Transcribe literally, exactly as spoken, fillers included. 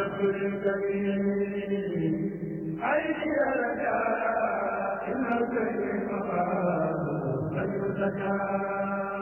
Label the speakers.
Speaker 1: رسول كريم عيش لك إن الكريم قد يزكى